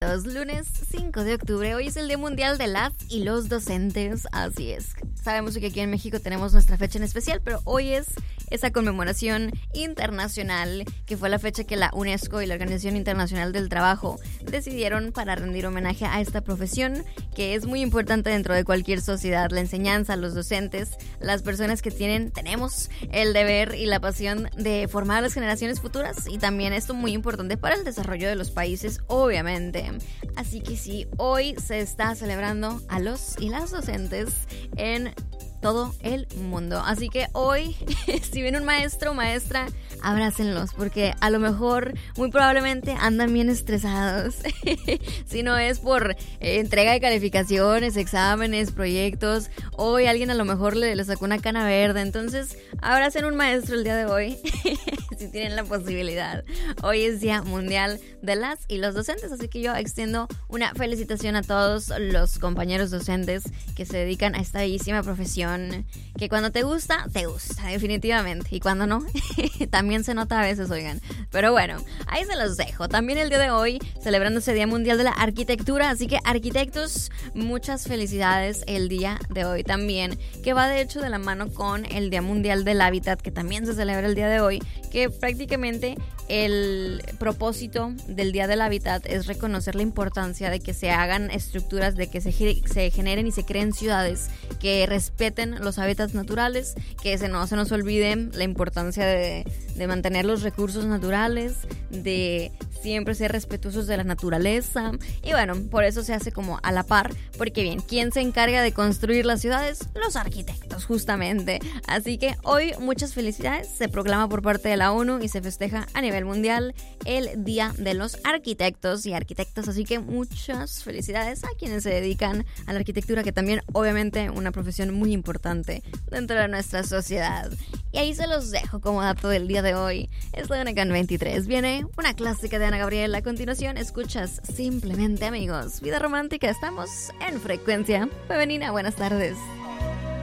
todos, lunes 5 de octubre, hoy es el Día Mundial de las y los Docentes, así es. Sabemos que aquí en México tenemos nuestra fecha en especial, pero hoy es esa conmemoración internacional que fue la fecha que la UNESCO y la Organización Internacional del Trabajo decidieron para rendir homenaje a esta profesión que es muy importante dentro de cualquier sociedad, la enseñanza, los docentes, las personas que tenemos el deber y la pasión de formar a las generaciones futuras y también esto muy importante para el desarrollo de los países, obviamente. Así que sí, hoy se está celebrando a los y las docentes en todo el mundo. Así que hoy, si viene un maestro o maestra, abrácenlos, porque a lo mejor, muy probablemente, andan bien estresados. Si no es por entrega de calificaciones, exámenes, proyectos, hoy alguien a lo mejor le sacó una cana verde. Entonces, abracen un maestro el día de hoy, si tienen la posibilidad. Hoy es Día Mundial de las y los Docentes, así que yo extiendo una felicitación a todos los compañeros docentes que se dedican a esta bellísima profesión, que cuando te gusta, definitivamente, y cuando no, también se nota a veces, oigan. Pero bueno, ahí se los dejo. También el día de hoy, celebrándose Día Mundial de la Arquitectura, así que arquitectos, muchas felicidades el día de hoy también, que va de hecho de la mano con el Día Mundial del Hábitat, que también se celebra el día de hoy, que prácticamente el propósito del Día del Hábitat es reconocer la importancia de que se hagan estructuras, de que se generen y se creen ciudades que respeten los hábitats naturales, que no se nos olvide la importancia de mantener los recursos naturales, de siempre ser respetuosos de la naturaleza. Y bueno, por eso se hace como a la par, porque bien, ¿quién se encarga de construir las ciudades? Los arquitectos, justamente. Así que hoy muchas felicidades, se proclama por parte de la ONU y se festeja a nivel mundial el Día de los Arquitectos y Arquitectas, así que muchas felicidades a quienes se dedican a la arquitectura, que también obviamente una profesión muy importante dentro de nuestra sociedad. Y ahí se los dejo como dato del día de hoy. Es la 1:23. Viene una clásica de Ana Gabriel. A continuación escuchas Simplemente Amigos. Vida romántica, estamos en frecuencia femenina. Buenas tardes.